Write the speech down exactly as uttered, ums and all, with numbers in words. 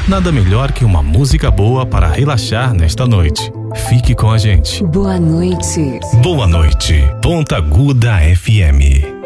Nada melhor que uma música boa para relaxar nesta noite. Fique com a gente. Boa noite. Boa noite. Ponta Aguda F M.